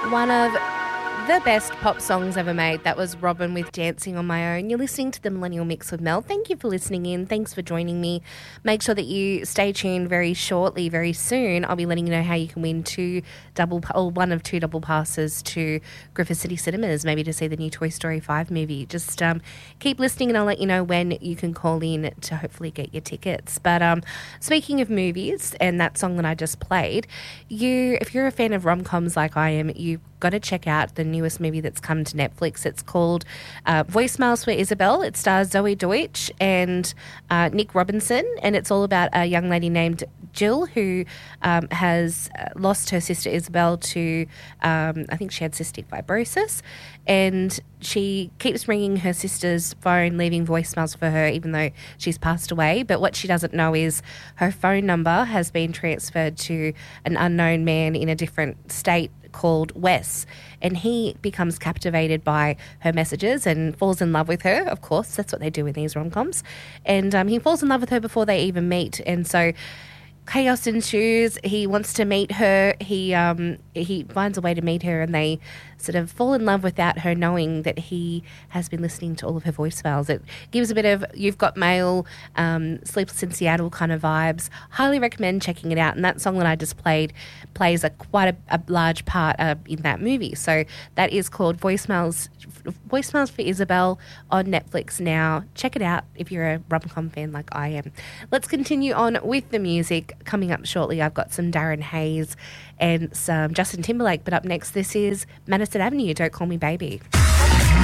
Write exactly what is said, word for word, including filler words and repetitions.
One of the best pop songs ever made. That was Robin with Dancing on My Own. You're listening to the Millennial Mix with Mel. Thank you for listening in. Thanks for joining me. Make sure that you stay tuned very shortly, very soon. I'll be letting you know how you can win two double, or one of two double passes to Griffith City Cinemas, maybe to see the new Toy Story five movie. Just um, keep listening and I'll let you know when you can call in to hopefully get your tickets. But um, speaking of movies and that song that I just played, you, if you're a fan of rom-coms like I am, you've got to check out the newest movie that's come to Netflix. It's called uh, Voicemails for Isabel. It stars Zoe Deutsch and uh, Nick Robinson, and it's all about a young lady named Jill who um, has lost her sister Isabel to, um, I think she had cystic fibrosis, and she keeps ringing her sister's phone, leaving voicemails for her, even though she's passed away. But what she doesn't know is her phone number has been transferred to an unknown man in a different state called Wes, and he becomes captivated by her messages and falls in love with her. Of course, that's what they do in these rom-coms. And um, he falls in love with her before they even meet, and so chaos ensues. He wants to meet her. He um, he finds a way to meet her, and they sort of fall in love without her knowing that he has been listening to all of her voicemails. It gives a bit of You've Got Mail, um, Sleepless in Seattle kind of vibes. Highly recommend checking it out. And that song that I just played plays a quite a, a large part uh, in that movie. So that is called Voicemails Voicemails for Isabel on Netflix now. Check it out if you're a rom-com fan like I am. Let's continue on with the music. Coming up shortly, I've got some Darren Hayes and some Justin Timberlake. But up next, this is Madison Avenue, Don't Call Me Baby.